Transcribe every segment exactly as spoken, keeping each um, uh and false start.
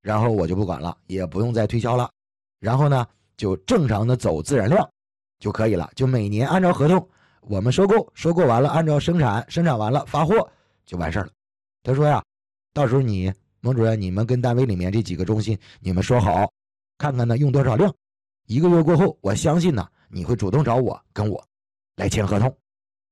然后我就不管了，也不用再推销了，然后呢就正常的走自然量就可以了，就每年按照合同我们收购，收购完了按照生产，生产完了发货就完事了。他说呀，到时候你孟主任，你们跟单位里面这几个中心你们说好，看看呢用多少量，一个月过后我相信呢你会主动找我，跟我来签合同。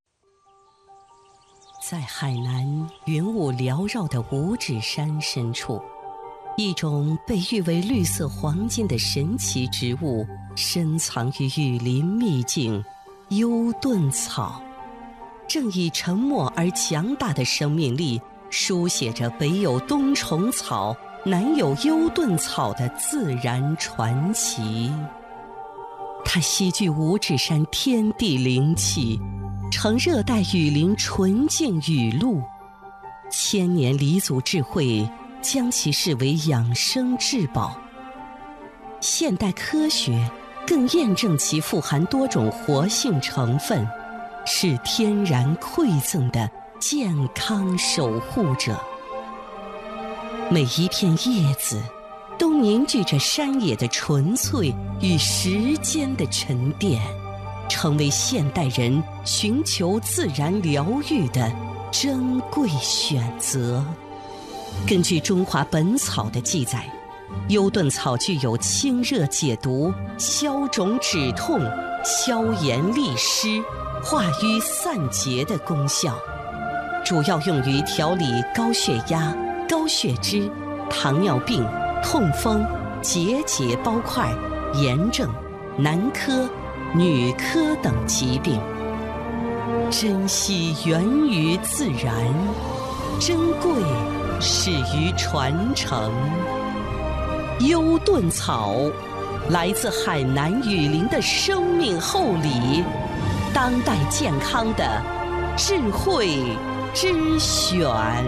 在海南云雾缭绕的五指山深处，一种被誉为绿色黄金的神奇植物深藏于雨林秘境幽盾草，正以沉默而强大的生命力书写着北有冬虫草，南有幽盾草的自然传奇。它吸聚五指山天地灵气，呈热带雨林纯净雨露，千年黎族智慧将其视为养生至宝。现代科学更验证其富含多种活性成分，是天然馈赠的健康守护者。每一片叶子都凝聚着山野的纯粹与时间的沉淀，成为现代人寻求自然疗愈的珍贵选择。根据《中华本草》的记载，幽盾草具有清热解毒、消肿止痛、消炎利湿、化瘀散结的功效，主要用于调理高血压、高血脂、糖尿病、痛风、结节包块、炎症、男科、女科等疾病。珍惜源于自然，珍贵始于传承。幽盾草来自海南雨林的生命厚礼，当代健康的智慧之选。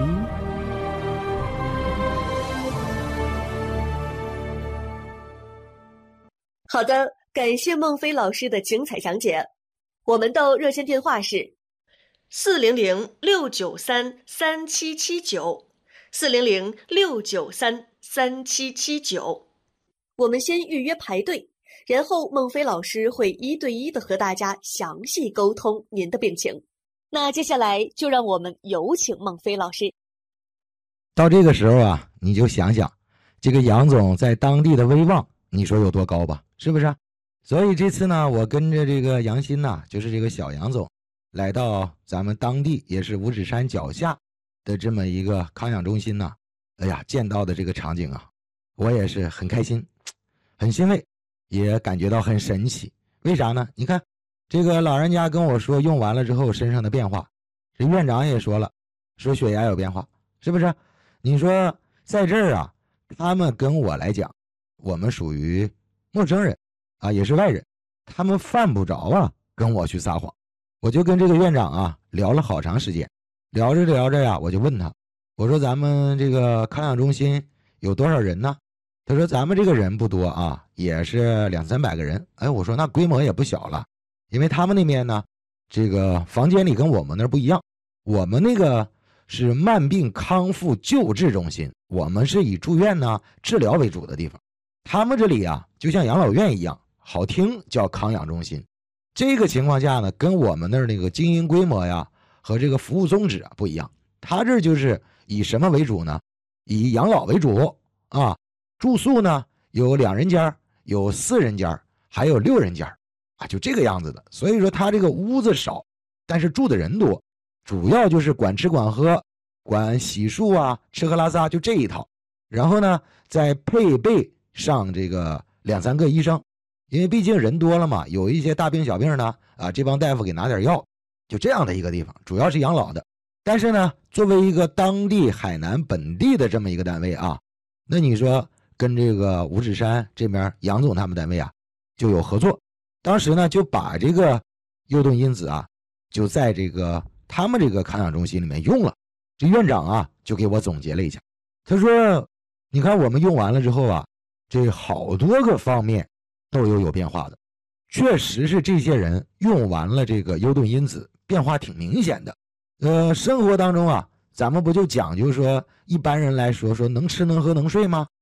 好的，感谢孟非老师的精彩讲解。我们的热线电话是四零零六九三三七七九，四零零六九三三七七九。我们先预约排队，然后孟非老师会一对一的和大家详细沟通您的病情。那接下来就让我们有请孟非老师。 到这个时候啊，你就想想这个杨总在当地的威望，你说有多高吧，是不是？所以这次呢，我跟着这个杨鑫呐，就是这个小杨总，来到咱们当地也是五指山脚下的这么一个康养中心呐，哎呀，见到的这个场景啊，我也是很开心，很欣慰，也感觉到很神奇。为啥呢？你看这个老人家跟我说用完了之后身上的变化，这院长也说了，说血压有变化，是不是？你说在这儿啊，他们跟我来讲，我们属于陌生人啊，也是外人，他们犯不着啊跟我去撒谎。我就跟这个院长啊聊了好长时间，聊着聊着呀，我就问他，我说咱们这个康养中心有多少人呢？他说咱们这个人不多啊，也是两三百个人。哎，我说那规模也不小了，因为他们那边呢，这个房间里跟我们那儿不一样，我们那个是慢病康复救治中心，我们是以住院呢治疗为主的地方。他们这里啊，就像养老院一样，好听叫康养中心。这个情况下呢，跟我们那儿那个经营规模呀和这个服务宗旨啊不一样。他这就是以什么为主呢？以养老为主啊。住宿呢有两人间，有四人间，还有六人间啊，就这个样子的。所以说他这个屋子少，但是住的人多，主要就是管吃管喝，管洗漱啊，吃喝拉撒就这一套。然后呢，再配备上这个两三个医生，因为毕竟人多了嘛，有一些大病小病呢，啊，这帮大夫给拿点药，就这样的一个地方，主要是养老的。但是呢，作为一个当地海南本地的这么一个单位啊，那你说跟这个五指山这边杨总他们单位啊就有合作。当时呢就把这个幽盾因子啊就在这个他们这个康养中心里面用了。这院长啊就给我总结了一下，他说你看我们用完了之后啊，这好多个方面都有有变化的，确实是这些人用完了这个幽盾因子变化挺明显的。呃，生活当中啊咱们不就讲究说一般人来说说能吃能喝能睡吗？